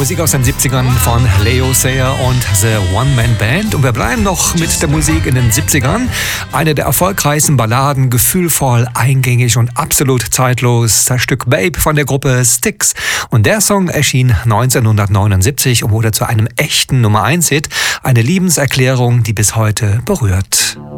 Musik aus den 70ern von Leo Sayer und The One-Man-Band. Und wir bleiben noch mit der Musik in den 70ern. Eine der erfolgreichsten Balladen, gefühlvoll, eingängig und absolut zeitlos. Das Stück Babe von der Gruppe Styx. Und der Song erschien 1979 und wurde zu einem echten Nummer-1-Hit. Eine Liebeserklärung, die bis heute berührt.